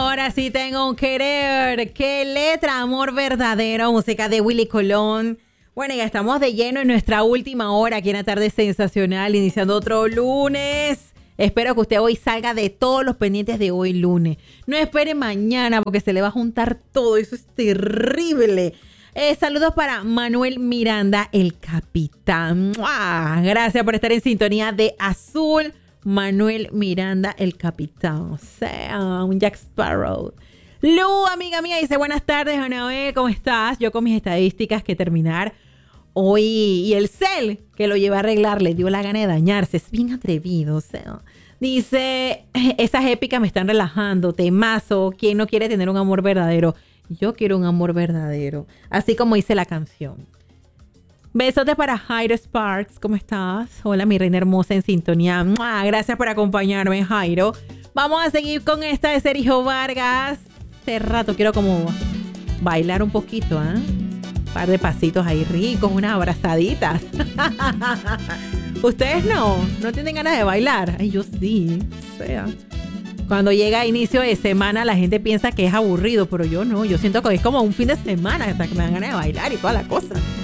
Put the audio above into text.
Ahora sí tengo un querer. ¿Qué letra? Amor verdadero, música de Willy Colón. Bueno, ya estamos de lleno en nuestra última hora aquí en la tarde sensacional, iniciando otro lunes. Espero que usted hoy salga de todos los pendientes de hoy lunes. No espere mañana porque se le va a juntar todo. Eso es terrible. Saludos para Manuel Miranda, el capitán. ¡Mua! Gracias por estar en sintonía de Azul. Manuel Miranda, el capitán. O sea, un Jack Sparrow. Lu, amiga mía, dice: buenas tardes, Anabel, ¿cómo estás? Yo con mis estadísticas que terminar hoy. Y el cel que lo llevé a arreglar le dio la gana de dañarse. Es bien atrevido, o sea. Dice: esas épicas me están relajando. Temazo. ¿Quién no quiere tener un amor verdadero? Yo quiero un amor verdadero. Así como dice la canción. Besotes para Jairo Sparks. ¿Cómo estás? Hola, mi reina hermosa en sintonía. ¡Mua! Gracias por acompañarme, Jairo. Vamos a seguir con esta de Sergio Vargas. Hace rato quiero como bailar un poquito, ¿eh? Un par de pasitos ahí ricos, unas abrazaditas. Ustedes no tienen ganas de bailar. Ay, yo sí. O sea, cuando llega a inicio de semana la gente piensa que es aburrido, pero yo no. Yo siento que es como un fin de semana hasta que me dan ganas de bailar y toda la cosa.